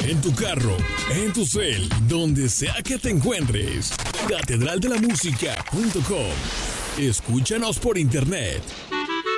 en tu carro, en tu cel, donde sea que te encuentres. Catedraldelamusica.com. Escúchanos por internet